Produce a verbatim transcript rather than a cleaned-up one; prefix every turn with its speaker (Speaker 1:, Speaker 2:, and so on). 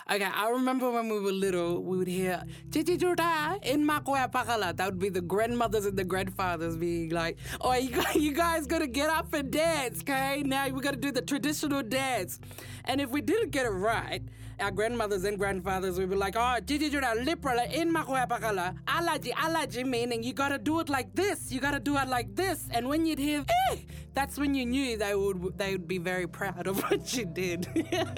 Speaker 1: Okay, I remember when we were little, we would hear "Chichi Juta in Makoya Pakala." That would be the grandmothers and the grandfathers being like, "Oh, you guys, you guys gotta get up and dance, okay? Now we gotta do the traditional dance." And if we didn't get it right, our grandmothers and grandfathers would be like, "Oh, Chichi Juta literally in Makoya Pakala, alaji alaji," meaning you gotta do it like this, you gotta do it like this. And when you'd hear, "Eh," that's when you knew they would they would be very proud of what you did.